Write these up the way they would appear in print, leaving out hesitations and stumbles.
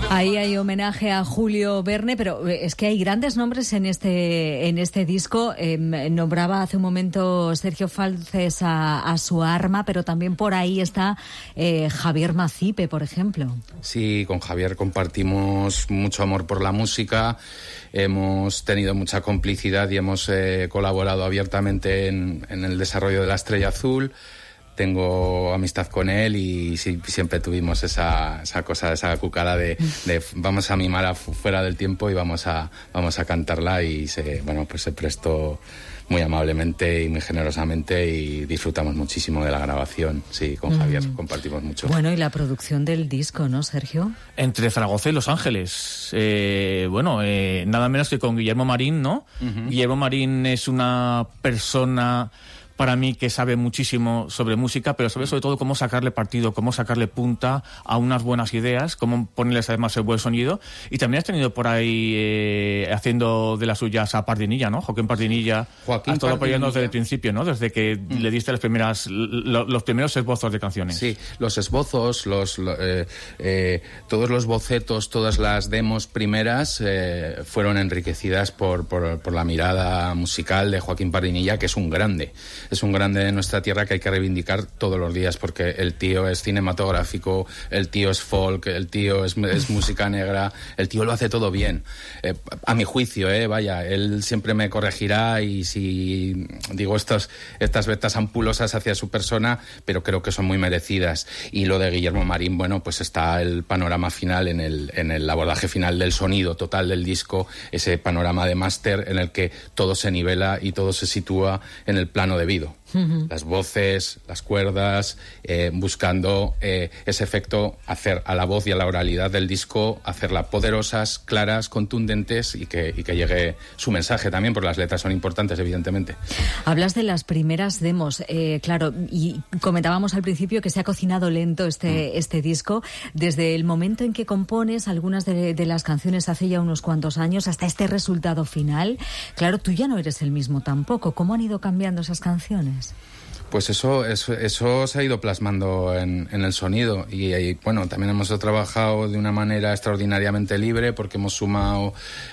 Ahí hay homenaje a Julio Verne, pero es que hay grandes nombres en este disco. Nombraba hace un momento Sergio Falces a Su Arma, pero también por ahí está Javier Macipe, por ejemplo. Sí, con Javier compartimos mucho amor por la música, hemos tenido mucha complicidad y hemos colaborado abiertamente en el desarrollo de La Estrella Azul. Tengo amistad con él y siempre tuvimos esa cosa, esa cucada de vamos a mimar fuera del tiempo y vamos a cantarla, y se prestó muy amablemente y muy generosamente y disfrutamos muchísimo de la grabación. Sí, con Javier compartimos mucho. Bueno, y la producción del disco, ¿no, Sergio? Entre Zaragoza y Los Ángeles. Nada menos que con Guillermo Marín, ¿no? Uh-huh. Guillermo Marín es una persona, para mí, que sabe muchísimo sobre música, pero sabe sobre todo cómo sacarle partido, cómo sacarle punta a unas buenas ideas, cómo ponerles además el buen sonido. Y también has tenido por ahí haciendo de las suyas a Pardinilla, ¿no? Joaquín Pardinilla. Has estado apoyando desde el principio, ¿no? Desde que le diste los primeros esbozos de canciones. Sí, los esbozos, todos los bocetos, todas las demos primeras fueron enriquecidas por la mirada musical de Joaquín Pardinilla, que es un grande. Es un grande de nuestra tierra que hay que reivindicar todos los días, porque el tío es cinematográfico, el tío es folk, el tío es música negra, el tío lo hace todo bien. A mi juicio, vaya, él siempre me corregirá, y si digo estas vetas ampulosas hacia su persona, pero creo que son muy merecidas. Y lo de Guillermo Marín, bueno, pues está el panorama final en el abordaje final del sonido total del disco, ese panorama de máster en el que todo se nivela y todo se sitúa en el plano debido. Uh-huh. Las voces, las cuerdas, buscando ese efecto, hacer a la voz y a la oralidad del disco, hacerla poderosas, claras, contundentes, y que llegue su mensaje también, porque las letras son importantes, evidentemente. Hablas de las primeras demos, claro, y comentábamos al principio que se ha cocinado lento este disco, desde el momento en que compones algunas de las canciones hace ya unos cuantos años hasta este resultado final. Claro, tú ya no eres el mismo tampoco. ¿Cómo han ido cambiando esas canciones? Pues eso se ha ido plasmando en el sonido, y bueno, también hemos trabajado de una manera extraordinariamente libre, porque hemos sumado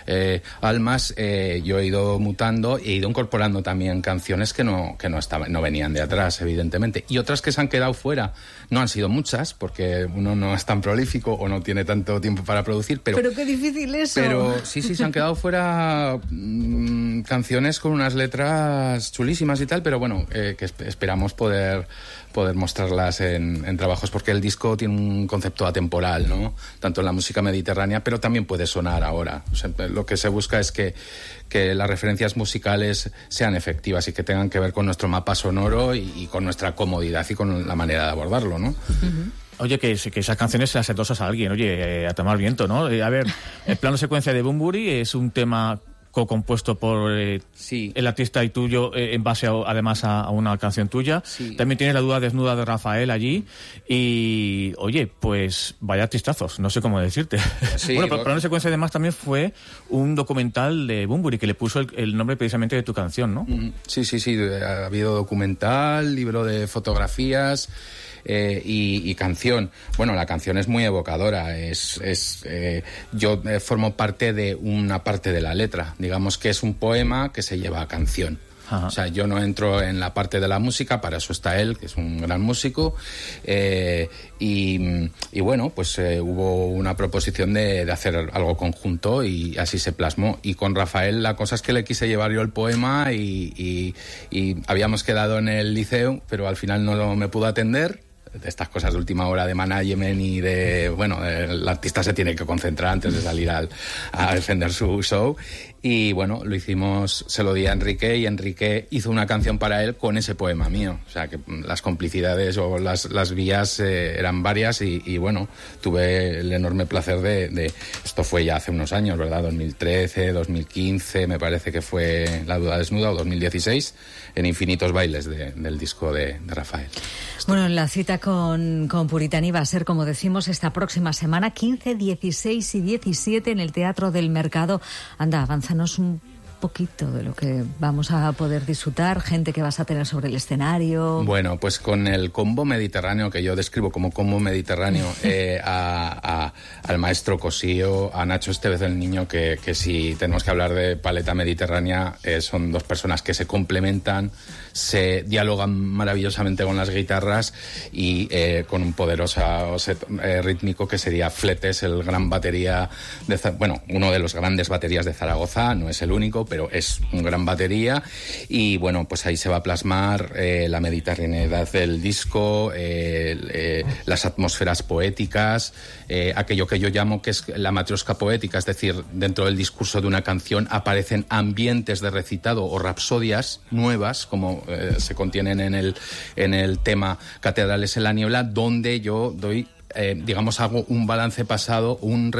almas. Yo he ido mutando e he ido incorporando también canciones que no venían de atrás, evidentemente, y otras que se han quedado fuera. No han sido muchas, porque uno no es tan prolífico o no tiene tanto tiempo para producir, pero qué difícil eso. Pero sí, se han quedado fuera canciones con unas letras chulísimas y tal, pero bueno, que esperamos poder mostrarlas en trabajos, porque el disco tiene un concepto atemporal, ¿no? Tanto en la música mediterránea, pero también puede sonar ahora. O sea, lo que se busca es que las referencias musicales sean efectivas y que tengan que ver con nuestro mapa sonoro y con nuestra comodidad y con la manera de abordarlo, ¿no? Uh-huh. Oye, que esas canciones sean sedosas a alguien, a tomar viento, ¿no? A ver, el plano secuencia de Bunbury es un tema co-compuesto por el artista y tuyo, en base además a una canción tuya. Sí. También tienes La duda desnuda de Rafael allí. Y, oye, pues vaya artistazos, no sé cómo decirte. Sí, bueno, pero una secuencia además también fue un documental de Bunbury que le puso el nombre precisamente de tu canción, ¿no? Sí. Ha habido documental, libro de fotografías. Y canción. Bueno, la canción es muy evocadora. Yo formo parte de una parte de la letra. Digamos que es un poema que se lleva a canción. Ajá. O sea, yo no entro en la parte de la música, para eso está él, que es un gran músico. Y bueno, pues hubo una proposición de hacer algo conjunto, y así se plasmó. Y con Rafael la cosa es que le quise llevar yo el poema y habíamos quedado en el liceo, pero al final no me pudo atender. De estas cosas de última hora de management y el artista se tiene que concentrar antes de salir a defender su show. Y bueno, lo hicimos, se lo di a Enrique, y Enrique hizo una canción para él con ese poema mío. O sea, que las complicidades o las vías eran varias, y bueno, tuve el enorme placer de... Esto fue ya hace unos años, ¿verdad? 2013, 2015, me parece que fue La duda desnuda, o 2016, en Infinitos bailes del disco de Rafael. Bueno, la cita con Puritani va a ser, como decimos, esta próxima semana, 15, 16 y 17 en el Teatro del Mercado. Anda, avánzanos un poquito de lo que vamos a poder disfrutar, gente que vas a tener sobre el escenario. Bueno, pues con el combo mediterráneo, que yo describo como combo mediterráneo, al maestro Cosío, a Nacho Estevez el Niño, que si tenemos que hablar de paleta mediterránea, son dos personas que se complementan, se dialogan maravillosamente con las guitarras y con un poderoso set rítmico que sería Fletes, el gran batería uno de los grandes baterías de Zaragoza, no es el único, pero es un gran batería, y bueno, pues ahí se va a plasmar la mediterraneidad del disco, las atmósferas poéticas, aquello que yo llamo que es la matrioska poética, es decir, dentro del discurso de una canción aparecen ambientes de recitado o rapsodias nuevas, como se contienen en el tema Catedrales en la niebla, donde yo doy, hago un balance pasado,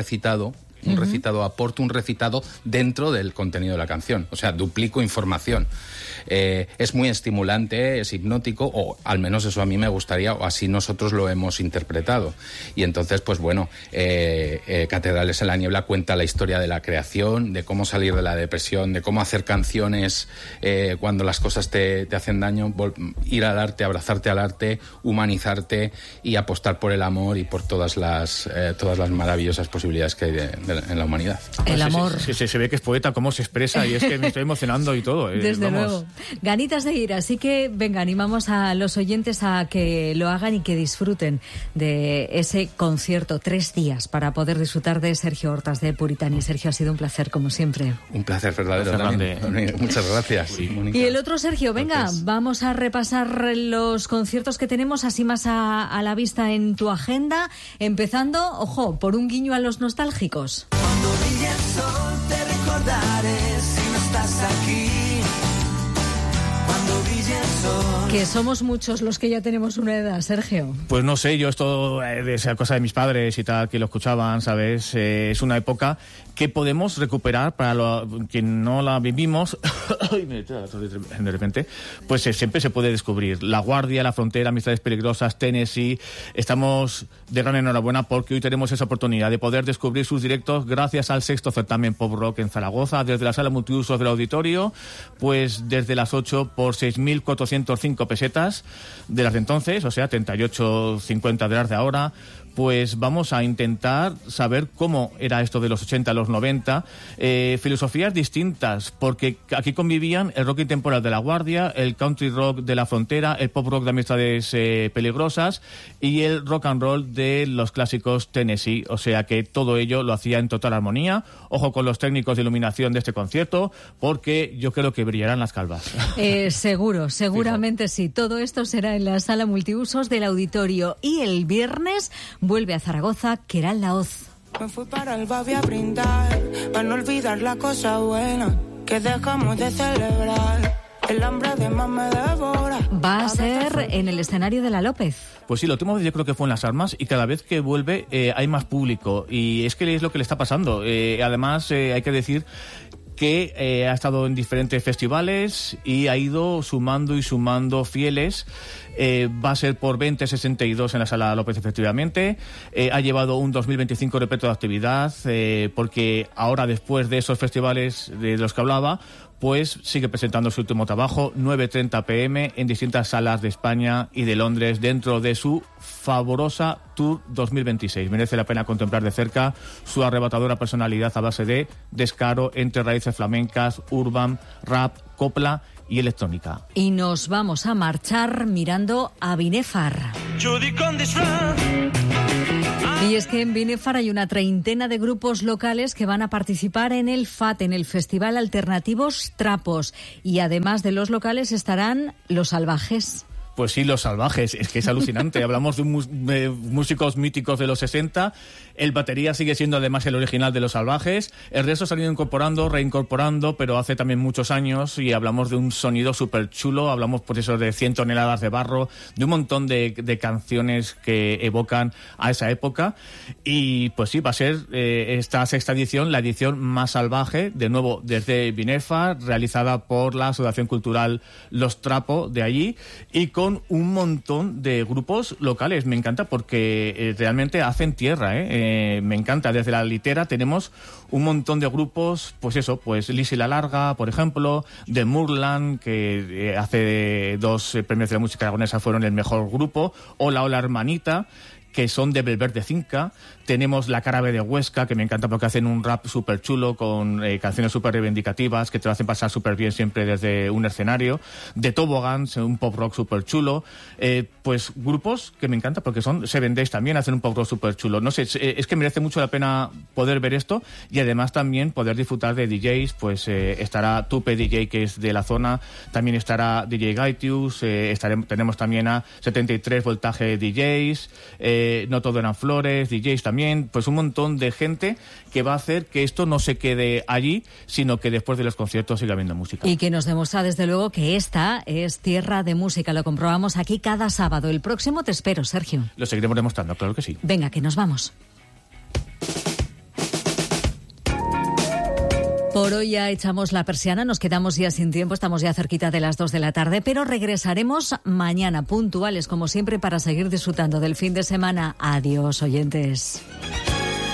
aporto un recitado dentro del contenido de la canción, o sea, duplico información. Es muy estimulante, es hipnótico, o al menos eso a mí me gustaría, o así nosotros lo hemos interpretado. Y entonces, pues bueno, Catedrales en la niebla cuenta la historia de la creación, de cómo salir de la depresión, de cómo hacer canciones cuando las cosas te hacen daño, ir al arte, abrazarte al arte, humanizarte y apostar por el amor y por todas las maravillosas posibilidades que hay en la humanidad. El amor. Se ve que es poeta, cómo se expresa, y es que me estoy emocionando y todo. Desde luego. Ganitas de ir, así que venga, animamos a los oyentes a que lo hagan y que disfruten de ese concierto, 3 días para poder disfrutar de Sergio Hortas de Puritani. Sergio, ha sido un placer, como siempre. Un placer verdadero también. Muchas gracias. Sí. Y el otro Sergio, venga, vamos a repasar los conciertos que tenemos así más a la vista en tu agenda, empezando, ojo, por un guiño a los nostálgicos. Cuando brille el sol te recordaré si no estás aquí. Cuando brille el sol. Que somos muchos los que ya tenemos una edad, Sergio. Pues no sé, yo esto de esa cosa de mis padres y tal, que lo escuchaban, ¿sabes? Es una época que podemos recuperar para quien no la vivimos. De repente, pues siempre se puede descubrir. La Guardia, La Frontera, Amistades Peligrosas, Tennessee. Estamos de gran enhorabuena porque hoy tenemos esa oportunidad de poder descubrir sus directos gracias al 6º certamen Pop Rock en Zaragoza, desde la sala multiusos del auditorio, pues desde las 8 por 6.405 pesetas de las de entonces, o sea, 38,50 de las de ahora. Pues vamos a intentar saber cómo era esto de los 80 a los 90, filosofías distintas, porque aquí convivían el rock intemporal de La Guardia, el country rock de La Frontera, el pop rock de Amistades Peligrosas y el rock and roll de los clásicos Tennessee, o sea que todo ello lo hacía en total armonía. Ojo con los técnicos de iluminación de este concierto, porque yo creo que brillarán las calvas. Seguramente sí. Todo esto será en la sala multiusos del auditorio, y el viernes vuelve a Zaragoza Querán Laoz. Me fui para el Babi a brindar, para no olvidar la cosa buena que dejamos de celebrar. El hambre de más me devora. Va a ser en el escenario de la López. Pues sí, lo último yo creo que fue en Las Armas, y cada vez que vuelve hay más público, y es que es lo que le está pasando. Además, hay que decir que ha estado en diferentes festivales y ha ido sumando y sumando fieles. Va a ser por 2062 en la Sala López, efectivamente. Ha llevado un 2025 repleto de actividad, porque ahora, después de esos festivales de los que hablaba, pues sigue presentando su último trabajo, 9:30 p.m, en distintas salas de España y de Londres, dentro de su favorosa Tour 2026. Merece la pena contemplar de cerca su arrebatadora personalidad a base de descaro entre raíces flamencas, urban, rap, copla y electrónica. Y nos vamos a marchar mirando a Binefar. Y es que en Binefar hay una treintena de grupos locales que van a participar en el FAT, en el Festival Alternativos Trapos. Y además de los locales estarán Los Salvajes. Pues sí, Los Salvajes, es que es alucinante. Hablamos de músicos míticos de los 60. El batería sigue siendo además el original de Los Salvajes. El resto se han ido incorporando, reincorporando, pero hace también muchos años, y hablamos de un sonido súper chulo. Hablamos, pues eso, de 100 toneladas de barro, de un montón de canciones que evocan a esa época. Y pues sí, va a ser esta sexta edición, la edición más salvaje, de nuevo desde Binefar, realizada por la Asociación Cultural Los Trapo de allí, y con son un montón de grupos locales. Me encanta porque realmente hacen tierra, me encanta. Desde la litera tenemos un montón de grupos, pues eso, pues Lisi la Larga, por ejemplo, de Murland, que hace 2 premios de la música aragonesa fueron el mejor grupo, o la Ola Hermanita, que son de Belverde Cinca. Tenemos La Cara B de Huesca, que me encanta porque hacen un rap súper chulo con canciones súper reivindicativas que te lo hacen pasar súper bien siempre desde un escenario. De Toboggans, un pop rock súper chulo. Pues grupos que me encanta porque son Seven Days también, hacen un pop rock súper chulo. No sé, es que merece mucho la pena poder ver esto y además también poder disfrutar de DJs. Pues estará Tupe DJ, que es de la zona, también estará DJ Gaitius, tenemos también a 73 Voltaje DJs, No Todo Eran Flores, DJs también, pues un montón de gente que va a hacer que esto no se quede allí, sino que después de los conciertos siga habiendo música. Y que nos demuestra desde luego que esta es tierra de música, lo comprobamos aquí cada sábado. El próximo te espero, Sergio. Lo seguiremos demostrando, claro que sí. Venga, que nos vamos. Por hoy ya echamos la persiana, nos quedamos ya sin tiempo, estamos ya cerquita de las 2 de la tarde, pero regresaremos mañana puntuales, como siempre, para seguir disfrutando del fin de semana. Adiós, oyentes.